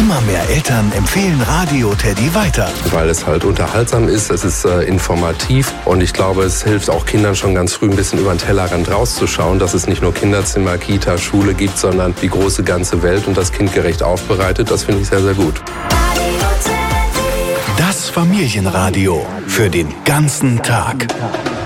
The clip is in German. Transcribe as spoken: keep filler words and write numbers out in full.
Immer mehr Eltern empfehlen Radio Teddy weiter. Weil es halt unterhaltsam ist, es ist äh, informativ und ich glaube, es hilft auch Kindern schon ganz früh ein bisschen über den Tellerrand rauszuschauen, dass es nicht nur Kinderzimmer, Kita, Schule gibt, sondern die große ganze Welt und das kindgerecht aufbereitet. Das finde ich sehr, sehr gut. Das Familienradio für den ganzen Tag.